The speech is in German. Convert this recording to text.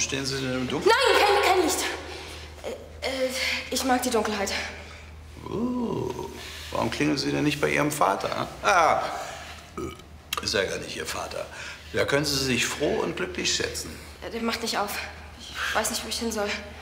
stehen Sie denn im Dunkeln? Nein, kein Licht. Ich mag die Dunkelheit. Warum klingeln Sie denn nicht bei Ihrem Vater? Ah, ist ja gar nicht Ihr Vater. Da können Sie sich froh und glücklich schätzen. Der macht nicht auf. Ich weiß nicht, wo ich hin soll.